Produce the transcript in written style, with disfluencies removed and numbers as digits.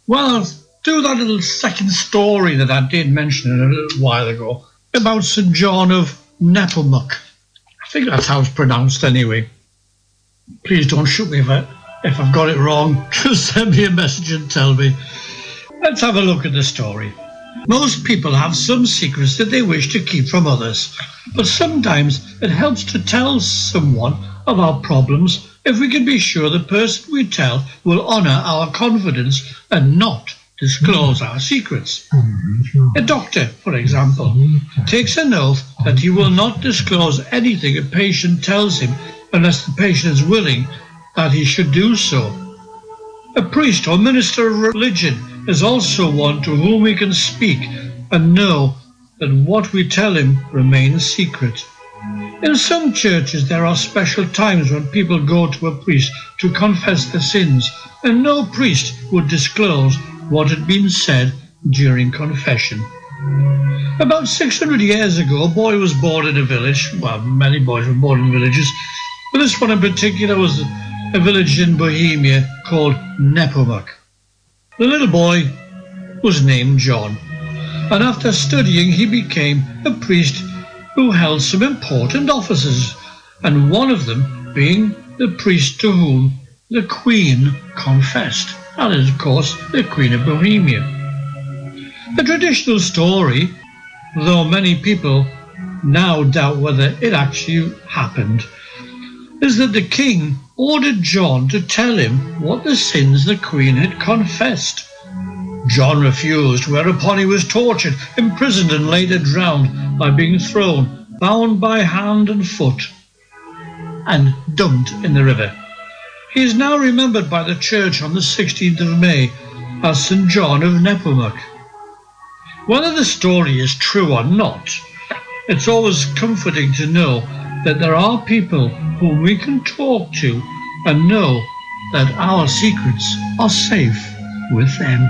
Well, I'll do that little second story that I did mention a little while ago about St. John of Nepomuk. I think that's how it's pronounced anyway. Please don't shoot me if I've got it wrong. Just send me a message and tell me. Let's have a look at the story. Most people have some secrets that they wish to keep from others, but sometimes it helps to tell someone of our problems if we can be sure the person we tell will honour our confidence and not disclose our secrets. A doctor, for example, takes an oath that he will not disclose anything a patient tells him unless the patient is willing that he should do so. A priest or minister of religion is also one to whom we can speak and know that what we tell him remains secret. In some churches there are special times when people go to a priest to confess their sins, and no priest would disclose what had been said during confession. About 600 years ago, a boy was born in a village. Well, many boys were born in villages, but this one in particular was a village in Bohemia called Nepomuk. The little boy was named John, and after studying he became a priest who held some important offices, and one of them being the priest to whom the Queen confessed. That is, of course, the Queen of Bohemia. The traditional story, though many people now doubt whether it actually happened, is that the king ordered John to tell him what the sins the Queen had confessed. John refused, whereupon he was tortured, imprisoned and later drowned by being thrown, bound by hand and foot, and dumped in the river. He is now remembered by the church on the 16th of May as St. John of Nepomuk. Whether the story is true or not, it's always comforting to know that there are people whom we can talk to and know that our secrets are safe with them.